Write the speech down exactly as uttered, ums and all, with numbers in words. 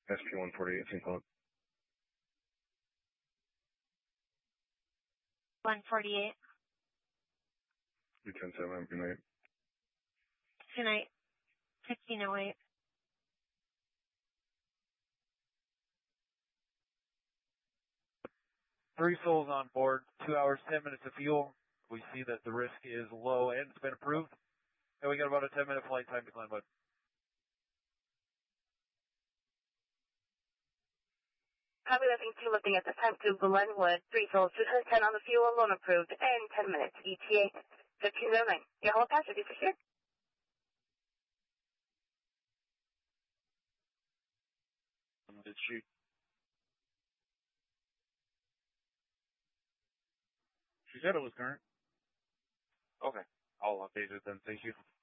S P one forty-eight, Saint Cloud. one forty-eight. two ten seven, good night. Good night. fifteen oh eight. Three souls on board, two hours, ten minutes of fuel. We see that the risk is low and it's been approved. And we got about a ten minute flight time to Glenwood. Copy that, thank you. Lifting at this time to Glenwood. Three souls, two ten on the fuel, loan approved, and ten minutes. E T A fifteen oh nine. Your whole pass, ready for sure? Did she? She said it was current. Okay. I'll update it then. Thank you.